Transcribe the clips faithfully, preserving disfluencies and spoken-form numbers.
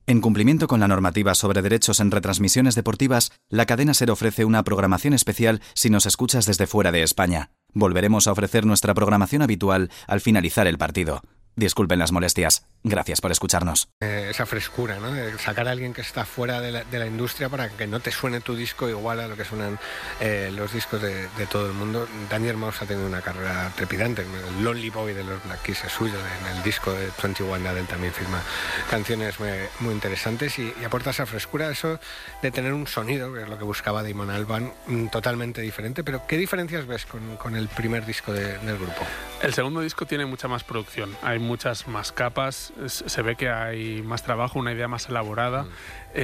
En cumplimiento con la normativa sobre derechos en retransmisiones deportivas, la cadena SER ofrece una programación especial si nos escuchas desde fuera de España. Volveremos a ofrecer nuestra programación habitual al finalizar el partido. Disculpen las molestias. Gracias por escucharnos. Eh, esa frescura, ¿no? De sacar a alguien que está fuera de la, de la industria para que no te suene tu disco igual a lo que suenan eh, los discos de, de todo el mundo. Daniel Mouse ha tenido una carrera trepidante. El Lonely Boy de los Black Keys es suyo. En el disco de veintiuno Adele también firma canciones muy, muy interesantes y, y aporta esa frescura, eso de tener un sonido, que es lo que buscaba Damon Albarn, totalmente diferente. Pero ¿qué diferencias ves con, con el primer disco de, del grupo? El segundo disco tiene mucha más producción. Hay muchas más capas, se ve que hay más trabajo, una idea más elaborada. Mm.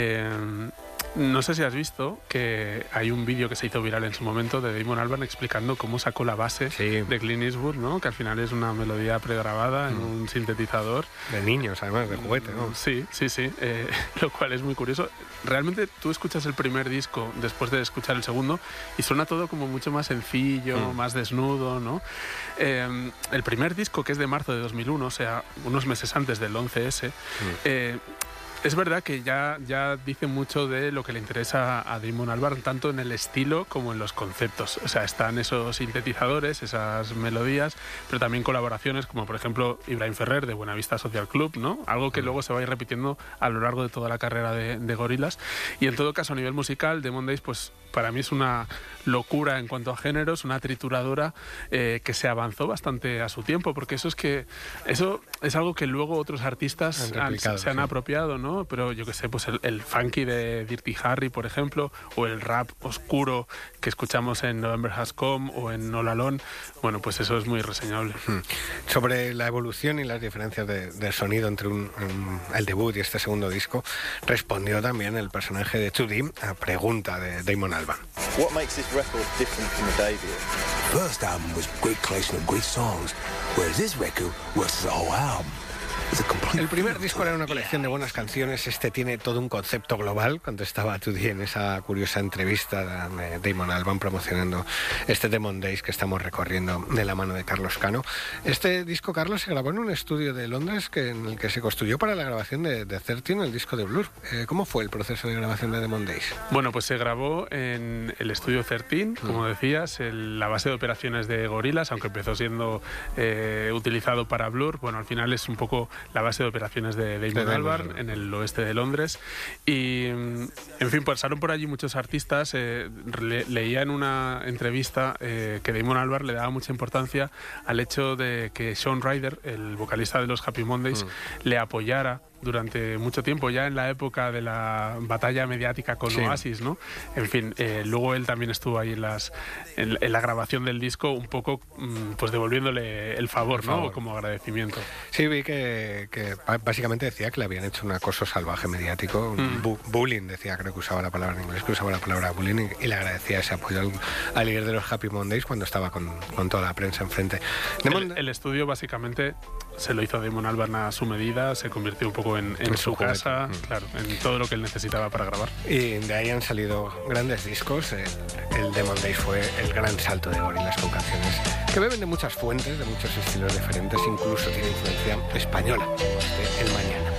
Eh, no sé si has visto que hay un vídeo que se hizo viral en su momento de Damon Albarn explicando cómo sacó la base sí. de Clint Eastwood, ¿no? Que al final es una melodía pregrabada mm. en un sintetizador. De niños, además, de juguete, ¿no? Sí, sí, sí, eh, lo cual es muy curioso. Realmente tú escuchas el primer disco después de escuchar el segundo y suena todo como mucho más sencillo, mm. más desnudo, ¿no? Eh, el primer disco, que es de marzo de dos mil uno, o sea, unos meses antes del once ese, mm. eh, es verdad que ya, ya dice mucho de lo que le interesa a Damon Albarn, tanto en el estilo como en los conceptos. O sea, están esos sintetizadores, esas melodías, pero también colaboraciones como, por ejemplo, Ibrahim Ferrer de Buenavista Social Club, ¿no? Algo que luego se va a ir repitiendo a lo largo de toda la carrera de, de Gorillaz. Y en todo caso, a nivel musical, Demon Days, pues para mí es una locura en cuanto a géneros, una trituradora eh, que se avanzó bastante a su tiempo, porque eso es que eso es algo que luego otros artistas han, se han sí. apropiado, ¿no? Pero yo que sé, pues el, el funky de Dirty Harry, por ejemplo, o el rap oscuro que escuchamos en November Has Come o en All Alone, bueno, pues eso es muy reseñable. Hmm. Sobre la evolución y las diferencias de, del sonido entre un, un, el debut y este segundo disco, respondió también el personaje de two D a pregunta de Damon Albarn. What makes this record different from the debut? First album was great collection of great songs, whereas this record was the whole album. El primer disco era una colección de buenas canciones, este tiene todo un concepto global, contestaba two D en esa curiosa entrevista de Damon Albarn promocionando este Demon Days que estamos recorriendo de la mano de Carlos Cano. Este disco, Carlos, se grabó en un estudio de Londres que, en el que se construyó para la grabación de, de thirteen, el disco de Blur. Eh, ¿Cómo fue el proceso de grabación de Demon Days? Bueno, pues se grabó en el estudio thirteen, como mm. decías, el, la base de operaciones de Gorillaz, aunque empezó siendo eh, utilizado para Blur. Bueno, al final es un poco la base de operaciones de Damon Albarn en el oeste de Londres y en fin, pasaron por allí muchos artistas. eh, le, leía en una entrevista eh, que Damon Albarn le daba mucha importancia al hecho de que Shaun Ryder, el vocalista de los Happy Mondays, mm. le apoyara durante mucho tiempo, ya en la época de la batalla mediática con sí. Oasis, ¿no? En fin, eh, luego él también estuvo ahí en, las, en, en la grabación del disco, un poco pues devolviéndole el favor, el favor. ¿no? Como agradecimiento. Sí, vi que, que básicamente decía que le habían hecho un acoso salvaje mediático, mm. bu bullying, decía, creo que usaba la palabra en inglés, que usaba la palabra bullying, y le agradecía ese apoyo al, al líder de los Happy Mondays cuando estaba con, con toda la prensa enfrente. El, el estudio básicamente se lo hizo Damon Albarn a su medida, se convirtió un poco en, en, en su, su casa, mm. claro, en todo lo que él necesitaba para grabar. Y de ahí han salido grandes discos. El, el Demon Days fue el gran salto de Gorillaz con canciones que beben de muchas fuentes, de muchos estilos diferentes, incluso tiene influencia española, como este El Mañana.